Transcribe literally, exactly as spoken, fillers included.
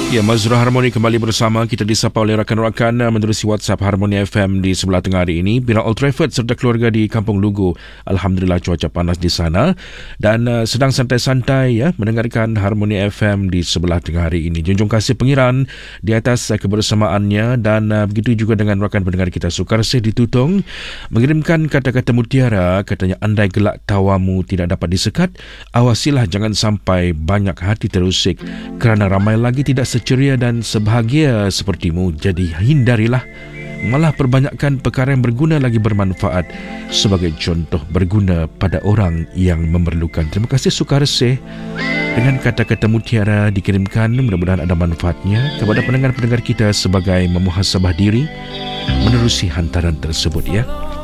Ya, Mazrul Harmoni kembali bersama kita, disapa oleh rakan-rakan menerusi WhatsApp Harmoni F M di sebelah tengah hari ini. Bina Old Trafford serta keluarga di Kampung Lugu, alhamdulillah cuaca panas di sana dan uh, sedang santai-santai ya mendengarkan Harmoni F M di sebelah tengah hari ini. Junjung kasih pengiran di atas uh, kebersamaannya dan uh, begitu juga dengan rakan pendengar kita Sukarsih di Tutong mengirimkan kata-kata mutiara. Katanya, andai gelak tawamu tidak dapat disekat, awasilah jangan sampai banyak hati terusik kerana ramai lagi tidak ceria dan sebahagia sepertimu. Jadi hindarilah, malah perbanyakkan perkara yang berguna lagi bermanfaat, sebagai contoh berguna pada orang yang memerlukan. Terima kasih Sukarsih dengan kata-kata mutiara dikirimkan. Mudah-mudahan ada manfaatnya kepada pendengar-pendengar kita sebagai memuhasabah diri menerusi hantaran tersebut ya.